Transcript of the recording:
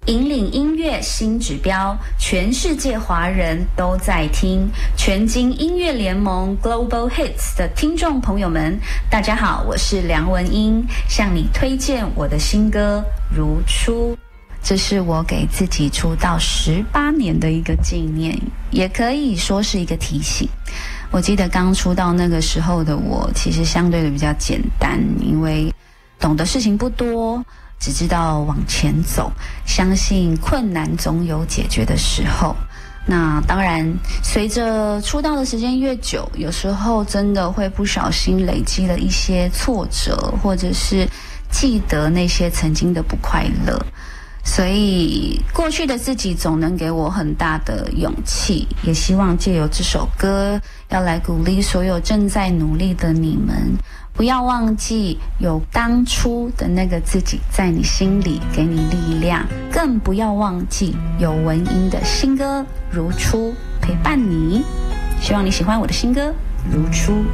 引领音乐新指标，全世界华人都在听。全经音乐联盟 Global Hits 的听众朋友们，大家好，我是梁文音，向你推荐我的新歌《如初》。这是我给自己出道18年的一个纪念，也可以说是一个提醒。我记得刚出道那个时候的我，其实相对的比较简单，因为懂的事情不多，只知道往前走，相信困难总有解决的时候。那当然，随着出道的时间越久，有时候真的会不小心累积了一些挫折，或者是记得那些曾经的不快乐。所以过去的自己总能给我很大的勇气，也希望借由这首歌要来鼓励所有正在努力的你们，不要忘记有当初的那个自己在你心里给你力量，更不要忘记有文音的新歌《如初》陪伴你。希望你喜欢我的新歌《如初》。